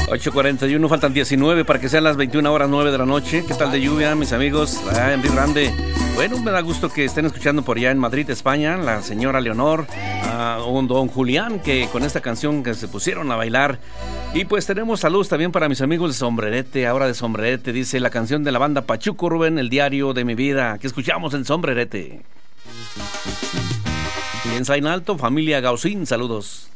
8:41, faltan 19 para que sean las 21:09 de la noche. ¿Qué tal de lluvia, mis amigos? En Río Grande. Bueno, me da gusto que estén escuchando por allá en Madrid, España, la señora Leonor, don Julián, que con esta canción que se pusieron a bailar. Y pues tenemos saludos también para mis amigos de Sombrerete. Ahora de Sombrerete dice la canción de la banda Pachuco Rubén, El diario de mi vida, que escuchamos en Sombrerete. Y en Sainalto, familia Gaucín, saludos.